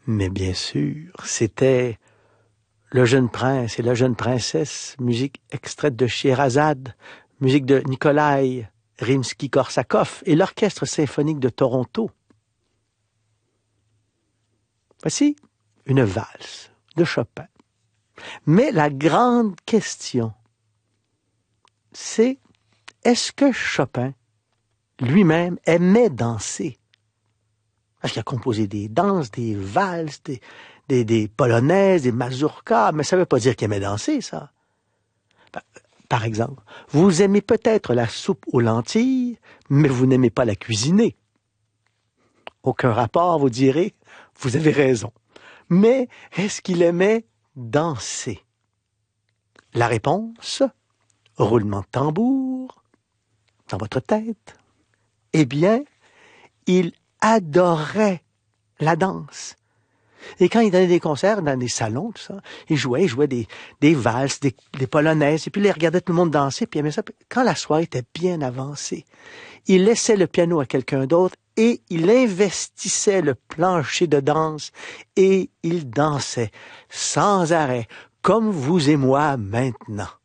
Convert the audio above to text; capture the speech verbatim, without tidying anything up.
Mais bien sûr, c'était Le Jeune Prince et la Jeune Princesse, musique extraite de Scheherazade, musique de Nikolai Rimsky-Korsakov et l'Orchestre symphonique de Toronto. Voici une valse de Chopin. Mais la grande question, c'est est-ce que Chopin lui-même aimait danser? Parce qu'il a composé des danses, des valses, des, des, des polonaises, des mazurkas, mais ça ne veut pas dire qu'il aimait danser, ça. Par exemple, vous aimez peut-être la soupe aux lentilles, mais vous n'aimez pas la cuisiner. Aucun rapport, vous direz, vous avez raison. Mais est-ce qu'il aimait danser? La réponse, roulement de tambour, dans votre tête. Eh bien, il adorait la danse. Et quand il donnait des concerts dans des salons, tout ça, il jouait, il jouait des, des valses, des, des polonaises, et puis il regardait tout le monde danser, puis il aimait ça. Quand la soirée était bien avancée, il laissait le piano à quelqu'un d'autre et il investissait le plancher de danse et il dansait sans arrêt, comme vous et moi maintenant.